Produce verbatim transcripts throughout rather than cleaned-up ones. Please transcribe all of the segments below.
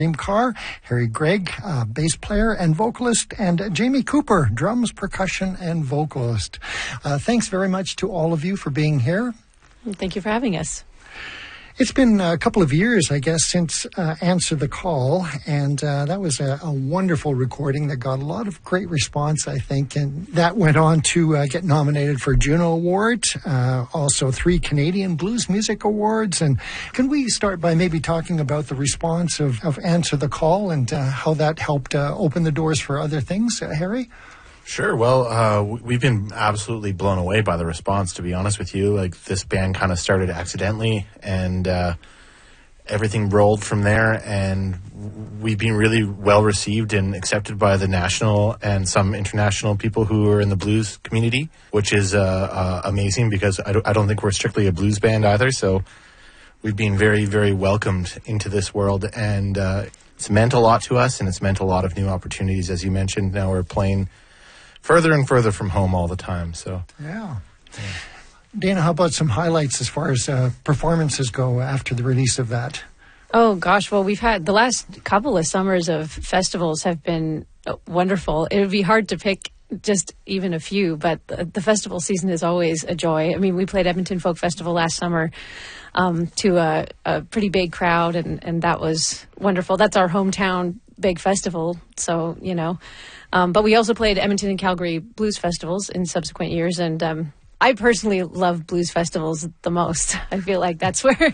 Naim Carr, Harry Gregg, uh, bass player and vocalist, and Jamie Cooper, drums, percussion, and vocalist. Uh, thanks very much to all of you for being here. Thank you for having us. It's been a couple of years, I guess, since uh, Answer the Call, and uh, that was a, a wonderful recording that got a lot of great response, I think, and that went on to uh, get nominated for a Juno Award, uh, also three Canadian Blues Music Awards. And can we start by maybe talking about the response of, of Answer the Call and uh, how that helped uh, open the doors for other things, uh, Harry? Sure. Well, uh, we've been absolutely blown away by the response, to be honest with you. Like, this band kind of started accidentally, and uh, everything rolled from there, and we've been really well received and accepted by the national and some international people who are in the blues community, which is uh, uh, amazing, because I don't, I don't think we're strictly a blues band either, so we've been very, very welcomed into this world, and uh, it's meant a lot to us, and it's meant a lot of new opportunities. As you mentioned, now we're playing further and further from home all the time. So yeah. yeah. Dana, how about some highlights as far as uh, performances go after the release of that? Oh, gosh. Well, we've had the last couple of summers of festivals have been wonderful. It would be hard to pick just even a few, but the, the festival season is always a joy. I mean, we played Edmonton Folk Festival last summer um, to a, a pretty big crowd, and, and that was wonderful. That's our hometown big festival, so, you know. Um, but we also played Edmonton and Calgary blues festivals in subsequent years, and um, I personally love blues festivals the most. I feel like that's where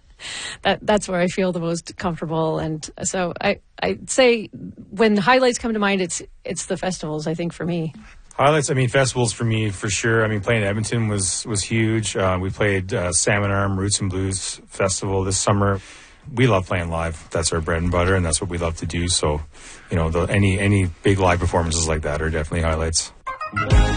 that that's where I feel the most comfortable, and so I I'd say when highlights come to mind, it's it's the festivals. I think for me, highlights. I mean, festivals for me for sure. I mean, playing Edmonton was was huge. Uh, we played uh, Salmon Arm Roots and Blues Festival this summer. We love playing live. That's our bread and butter, and that's what we love to do. So, you know, the, any any big live performances like that are definitely highlights.